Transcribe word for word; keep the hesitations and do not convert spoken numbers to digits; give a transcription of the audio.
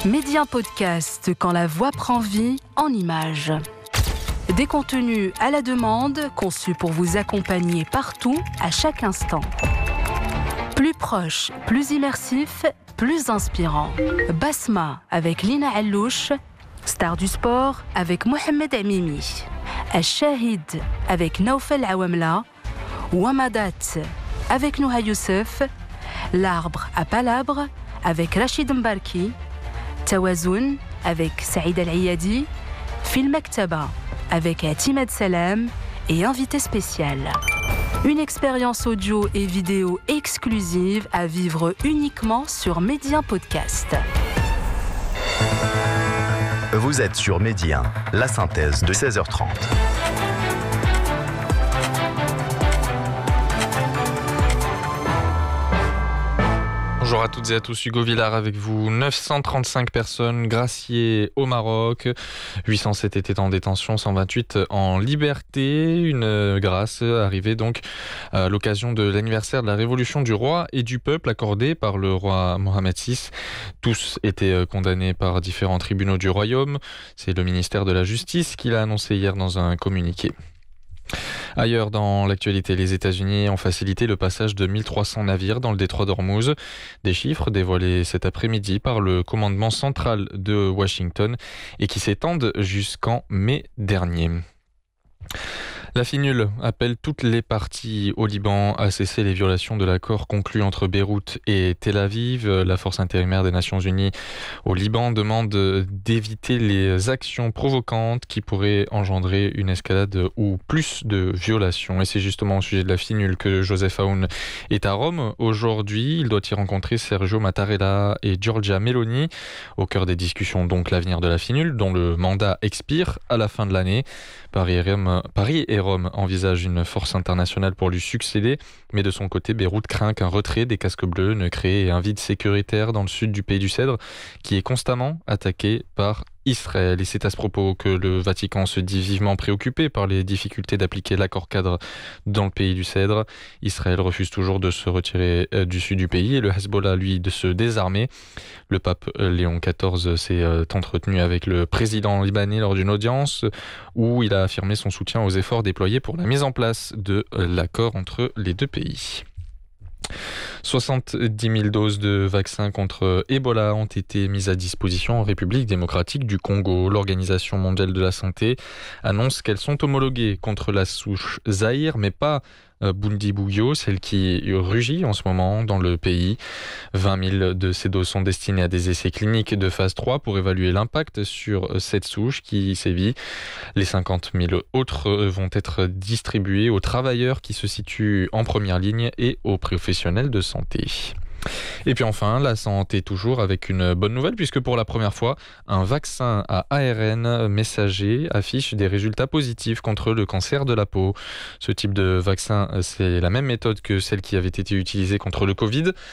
Média Podcast, quand la voix prend vie en images. Des contenus à la demande, conçus pour vous accompagner partout, à chaque instant. Plus proche, plus immersif, plus inspirant. Basma avec Lina Allouche, Star du sport avec Mohamed Amimi. Al-Shahid avec Naoufel Awamla. Wamadat avec Nouha Youssef. L'arbre à palabre avec Rachid Mbarki. Tawazoun avec Saïd Al-Ayadi. Film Maktaba avec Atimad Salam et invité spécial. Une expérience audio et vidéo exclusive à vivre uniquement sur Média Podcast. Vous êtes sur Média, la synthèse de seize heures trente. Bonjour à toutes et à tous, Hugo Villard avec vous. neuf cent trente-cinq personnes graciées au Maroc, huit cent sept étaient en détention, cent vingt-huit en liberté. Une grâce arrivée donc à l'occasion de l'anniversaire de la révolution du roi et du peuple accordée par le roi Mohamed six. Tous étaient condamnés par différents tribunaux du royaume. C'est le ministère de la Justice qui l'a annoncé hier dans un communiqué. Ailleurs dans l'actualité, les États-Unis ont facilité le passage de mille trois cents navires dans le détroit d'Ormuz. Des chiffres dévoilés cet après-midi par le commandement central de Washington et qui s'étendent jusqu'en mai dernier. La FINUL appelle toutes les parties au Liban à cesser les violations de l'accord conclu entre Beyrouth et Tel Aviv. La force intérimaire des Nations Unies au Liban demande d'éviter les actions provocantes qui pourraient engendrer une escalade ou plus de violations. Et c'est justement au sujet de la FINUL que Joseph Aoun est à Rome aujourd'hui. Il doit y rencontrer Sergio Mattarella et Giorgia Meloni. Au cœur des discussions, donc, l'avenir de la FINUL, dont le mandat expire à la fin de l'année. Paris et Rome, Paris et Rome envisagent une force internationale pour lui succéder, mais de son côté, Beyrouth craint qu'un retrait des casques bleus ne crée un vide sécuritaire dans le sud du pays du Cèdre, qui est constamment attaqué par Israël. Et c'est à ce propos que le Vatican se dit vivement préoccupé par les difficultés d'appliquer l'accord cadre dans le pays du Cèdre. Israël refuse toujours de se retirer du sud du pays et le Hezbollah, lui, de se désarmer. Le pape Léon quatorze s'est entretenu avec le président libanais lors d'une audience où il a affirmé son soutien aux efforts déployés pour la mise en place de l'accord entre les deux pays. soixante-dix mille doses de vaccins contre Ebola ont été mises à disposition en République démocratique du Congo. L'Organisation mondiale de la santé annonce qu'elles sont homologuées contre la souche Zaïre, mais pas Bundibugyo, celle qui rugit en ce moment dans le pays. vingt mille de ces doses sont destinées à des essais cliniques de phase trois pour évaluer l'impact sur cette souche qui sévit. Les cinquante mille autres vont être distribuées aux travailleurs qui se situent en première ligne et aux professionnels de santé. Et puis enfin, la santé toujours avec une bonne nouvelle puisque pour la première fois, un vaccin à A R N messager affiche des résultats positifs contre le cancer de la peau. Ce type de vaccin, c'est la même méthode que celle qui avait été utilisée contre le Covid.